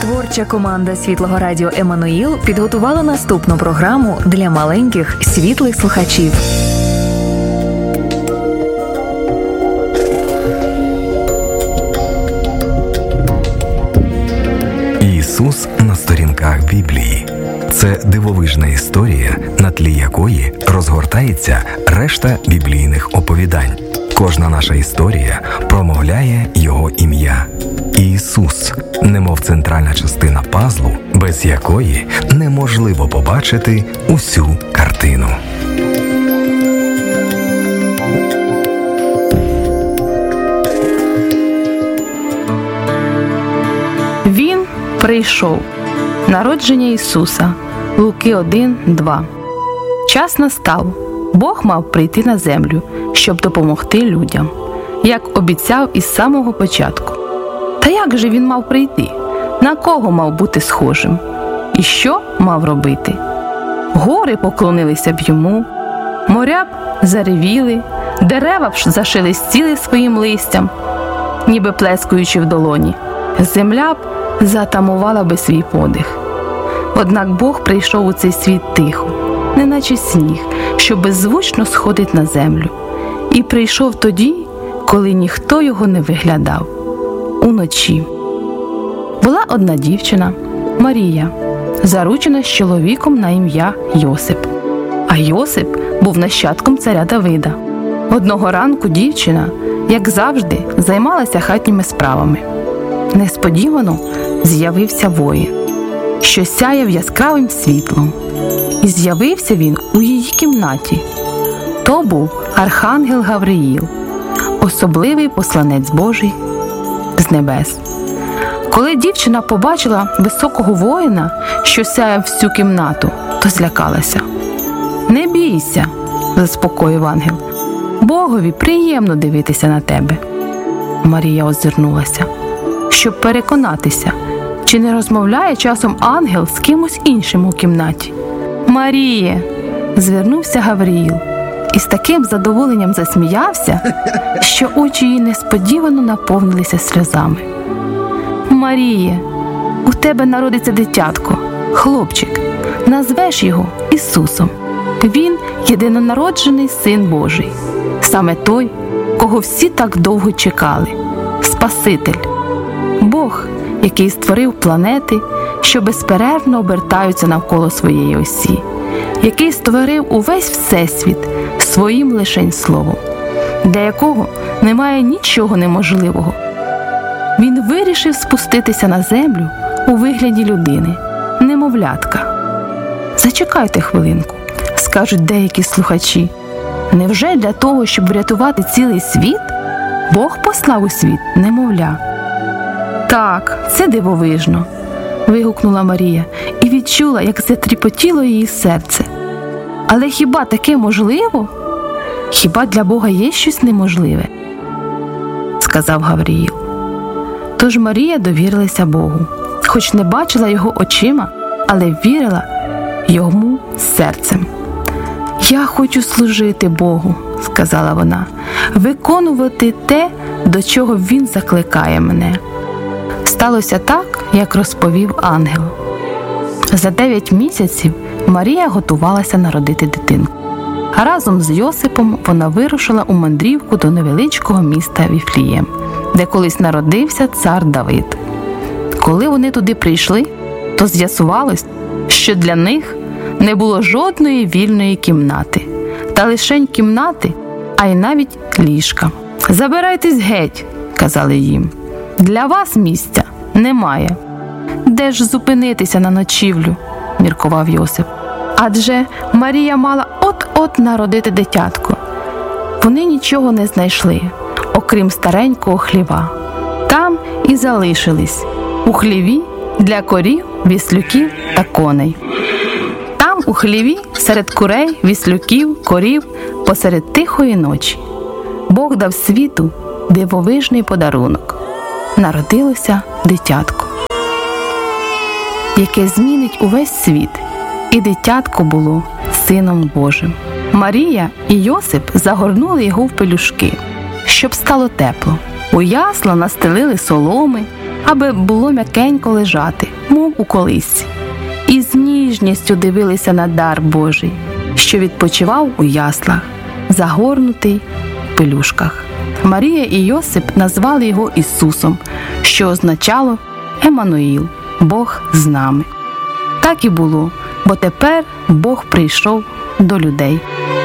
Творча команда Світлого Радіо «Еммануїл» підготувала наступну програму для маленьких світлих слухачів. Ісус на сторінках Біблії. Це дивовижна історія, на тлі якої розгортається решта біблійних оповідань. Кожна наша історія промовляє Його ім'я. Ісус, немов центральна частина пазлу, без якої неможливо побачити усю картину. Він прийшов. Народження Ісуса. Луки 1:2. Час настав. Бог мав прийти на землю, щоб допомогти людям, як обіцяв із самого початку. Та як же він мав прийти? На кого мав бути схожим? І що мав робити? Гори поклонилися б йому, моря б заревіли, дерева б зашелестіли своїм листям, ніби плескаючи в долоні. Земля б затамувала би свій подих. Однак Бог прийшов у цей світ тихо, неначе сніг, що беззвучно сходить на землю. І прийшов тоді, коли ніхто його не виглядав. Уночі. Була одна дівчина, Марія, заручена з чоловіком на ім'я Йосип. А Йосип був нащадком царя Давида. Одного ранку дівчина, як завжди, займалася хатніми справами. Несподівано з'явився воїн, що сяяв яскравим світлом. І з'явився він у її кімнаті. То був архангел Гавриїл, особливий посланець Божий з небес. Коли дівчина побачила високого воїна, що сяяв всю кімнату, то злякалася. «Не бійся», – заспокоїв ангел, – «Богові приємно дивитися на тебе». Марія озирнулася, щоб переконатися, чи не розмовляє часом ангел з кимось іншим у кімнаті. «Маріє!» – звернувся Гавриїл і з таким задоволенням засміявся, що очі її несподівано наповнилися сльозами. «Маріє, у тебе народиться дитятко, хлопчик, назвеш його Ісусом. Він – єдинонароджений Син Божий, саме той, кого всі так довго чекали, Спаситель, Бог, який створив планети, що безперервно обертаються навколо своєї осі, який створив увесь всесвіт своїм лишень словом, для якого немає нічого неможливого. Він вирішив спуститися на землю у вигляді людини, немовлятка. «Зачекайте хвилинку», – скажуть деякі слухачі. «Невже для того, щоб врятувати цілий світ, Бог послав у світ немовля?» «Так, це дивовижно», – вигукнула Марія і відчула, як затріпотіло її серце. «Але хіба таке можливо? Хіба для Бога є щось неможливе?» – сказав Гавриїл. Тож Марія довірилася Богу, хоч не бачила його очима, але вірила йому серцем. «Я хочу служити Богу», – сказала вона, – «виконувати те, до чого Він закликає мене». Сталося так, як розповів ангел. За 9 місяців Марія готувалася народити дитинку. А разом з Йосипом вона вирушила у мандрівку до невеличкого міста Віфлієм, де колись народився цар Давид. Коли вони туди прийшли, то з'ясувалось, що для них не було жодної вільної кімнати, та лишень кімнати, а й навіть ліжка. «Забирайтесь геть», – казали їм, – «для вас місця немає». «Де ж зупинитися на ночівлю?» – міркував Йосип. Адже Марія мала от-от народити дитятко. Вони нічого не знайшли, окрім старенького хліва. Там і залишились, у хліві для корів, віслюків та коней. Там у хліві серед курей, віслюків, корів, посеред тихої ночі. Бог дав світу дивовижний подарунок. Народилося дитятко, яке змінить увесь світ, і дитятко було Сином Божим. Марія і Йосип загорнули його в пелюшки, щоб стало тепло. У ясла настелили соломи, аби було м'якенько лежати. мов у колисці, і з ніжністю дивилися на дар Божий, що відпочивав у яслах, загорнутий в пелюшках. Марія і Йосип назвали його Ісусом, що означало «Еммануїл» – Бог з нами. Так і було, бо тепер Бог прийшов до людей.